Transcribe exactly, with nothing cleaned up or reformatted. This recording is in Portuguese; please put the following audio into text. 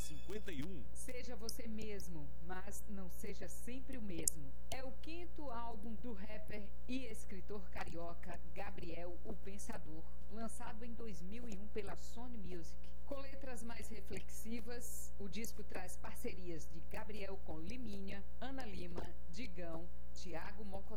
cinquenta e um. Seja você mesmo, mas não seja sempre o mesmo. É o quinto álbum do rapper e escritor carioca Gabriel o Pensador, lançado em dois mil e um pela Sony Music. Com letras mais reflexivas, o disco traz parcerias de Gabriel com Liminha, Ana Lima, Digão, Thiago Mocotó.